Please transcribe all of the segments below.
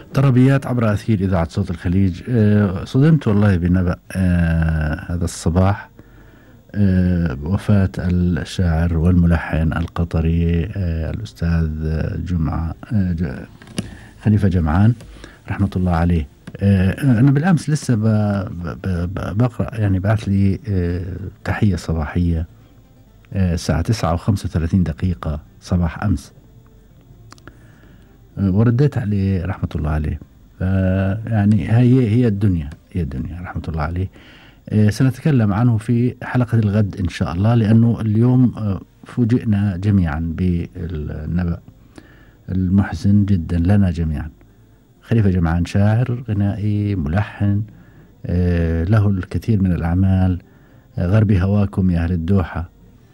طربيات عبر أثير إذاعة صوت الخليج. صدمت والله بنبأ هذا الصباح، وفاة الشاعر والملحن القطري الأستاذ جمعة خليفة جمعان رحمة الله عليه. أنا بالأمس لسه بقرأ، يعني بعث لي تحية صباحية الساعة 9:35 صباح أمس، ورديت عليه رحمة الله عليه. يعني هي الدنيا، هي الدنيا رحمة الله عليه. سنتكلم عنه في حلقة الغد إن شاء الله، لأنه اليوم فوجئنا جميعا بالنبأ المحزن جدا لنا جميعا. خليفة جمعان شاعر غنائي ملحن، له الكثير من الأعمال، غربي هواكم يا أهل الدوحة،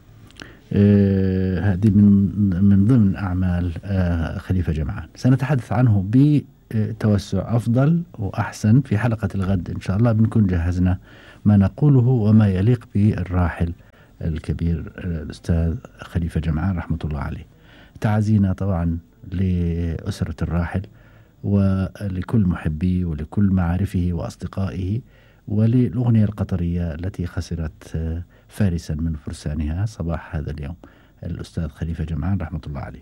هذه من ضمن أعمال خليفة جمعان. سنتحدث عنه بتوسع أفضل وأحسن في حلقة الغد إن شاء الله. بنكون جهزنا ما نقوله وما يليق بالراحل الكبير الأستاذ خليفة جمعان رحمة الله عليه. تعزينا طبعا لأسرة الراحل ولكل محبيه ولكل معارفه وأصدقائه، وللأغنية القطرية التي خسرت فارسا من فرسانها صباح هذا اليوم، الأستاذ خليفة جمعان رحمة الله عليه.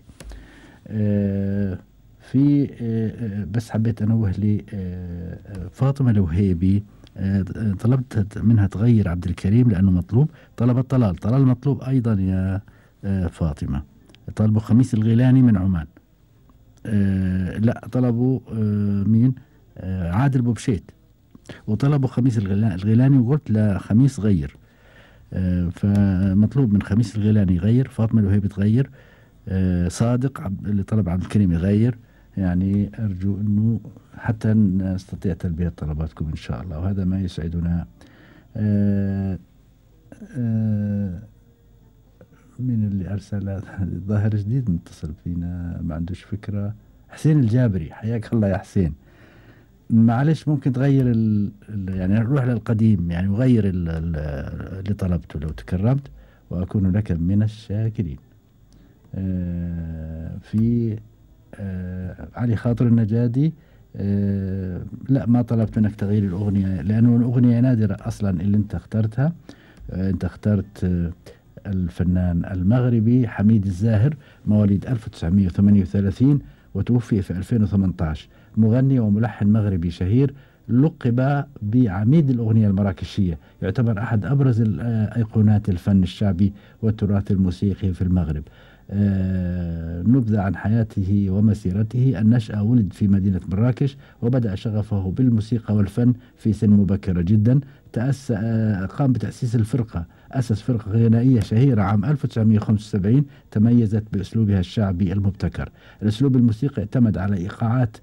في بس حبيت أنوه لي فاطمة الوهيبي، طلبت منها تغير عبد الكريم لأنه مطلوب. طلبت طلال مطلوب أيضا يا فاطمة. طلبوا خميس الغيلاني من عمان. لا، طلبوا مين؟ عادل بوبشيت، وطلبوا خميس الغيلاني، وقلت لا، خميس غير. فمطلوب من خميس الغيلاني يغير، فاطمة الوهيبي تغير، صادق اللي طلب عبد الكريم يغير. يعني أرجو أنه حتى نستطيع تلبية طلباتكم إن شاء الله، وهذا ما يسعدنا. من اللي أرسل؟ ظاهر جديد متصل فينا ما عندوش فكرة. حسين الجابري، حياك الله يا حسين. معلش ممكن تغير يعني نروح للقديم، يعني وغير اللي طلبته لو تكرمت، وأكون لك من الشاكرين. في علي خاطر النجادي، لا، ما طلبت منك تغيير الأغنية لأنه الأغنية نادرة أصلا اللي انت اخترتها. انت اخترت الفنان المغربي حميد الزاهر، مواليد 1938 وتوفي في 2018، مغني وملحن مغربي شهير، لقب بعميد الأغنية المراكشية، يعتبر أحد أبرز أيقونات الفن الشعبي والتراث الموسيقي في المغرب. نبذة عن حياته ومسيرته: النشأة، ولد في مدينة مراكش، وبدأ شغفه بالموسيقى والفن في سن مبكرة جدا. قام بتأسيس الفرقة، أسس فرقة غنائية شهيرة عام 1975 تميزت بأسلوبها الشعبي المبتكر. الأسلوب الموسيقي اعتمد على إيقاعات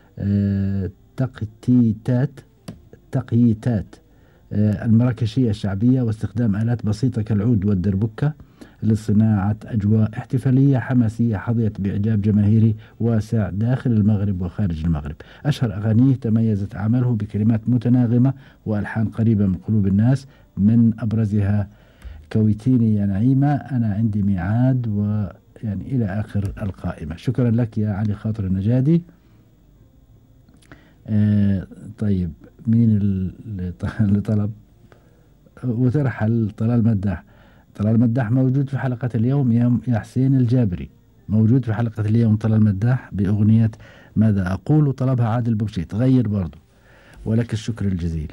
تقييتات المراكشية الشعبية، واستخدام آلات بسيطة كالعود والدربكة لصناعة أجواء احتفالية حماسية حظيت بإعجاب جماهيري واسع داخل المغرب وخارج المغرب. أشهر أغانيه تميزت أعماله بكلمات متناغمة وألحان قريبة من قلوب الناس، من أبرزها كويتيني يا نعيمة، أنا عندي ميعاد، ويعني إلى آخر القائمة. شكرا لك يا علي خاطر النجادي. طيب، مين اللي طلب وترحل؟ طلال مداح. طلال مداح موجود في حلقة اليوم يا حسين الجابري، موجود في حلقة اليوم طلال مداح بأغنية ماذا أقول، وطلبها عادل بوبشيت، غير برضو، ولك الشكر الجزيل.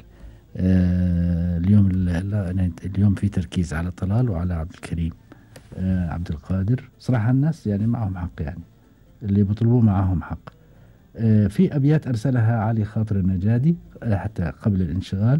اليوم في تركيز على طلال وعلى عبد الكريم عبد القادر. صراحة الناس يعني معهم حق، يعني اللي بيطلبوه معهم حق. في أبيات أرسلها علي خاطر النجادي حتى قبل الانشغال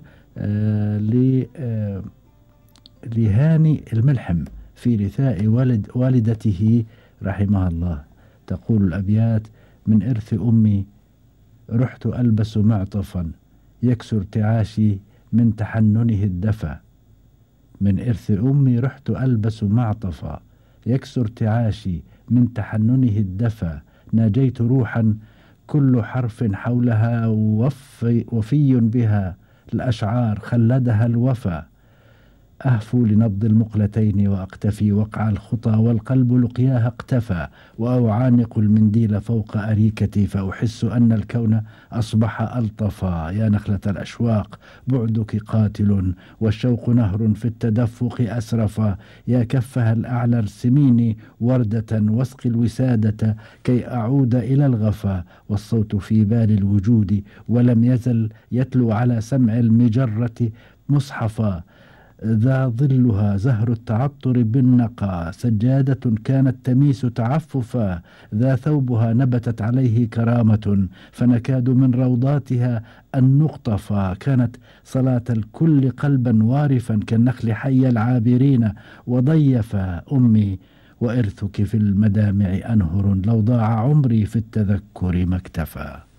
لهاني الملحم في رثاء والدته رحمها الله. تقول الأبيات: من إرث أمي رحت ألبس معطفا يكسر ارتعاشي من تحننه الدفا. من إرث أمي رحت ألبس معطفا يكسر ارتعاشي من تحننه الدفا. ناجيت روحا كل حرف حولها وفي بها الأشعار خلدها الوفا. أهفو لنبض المقلتين وأقتفي وقع الخطى والقلب لقياها اقتفى، وأعانق المنديل فوق أريكتي فأحس أن الكون أصبح ألطفا. يا نخلة الأشواق بعدك قاتل، والشوق نهر في التدفق أسرفا. يا كفها الأعلى ارسميني وردة واسقي الوسادة كي أعود إلى الغفا. والصوت في بال الوجود ولم يزل يتلو على سمع المجرة مصحفا. ذا ظلها زهر التعطر بالنقى، سجادة كانت تميس تعففا. ذا ثوبها نبتت عليه كرامة، فنكاد من روضاتها أن نقطفا. كانت صلاة الكل قلبا وارفا كالنخل حي العابرين وضيفا. أمي وإرثك في المدامع أنهر، لو ضاع عمري في التذكر ما اكتفى.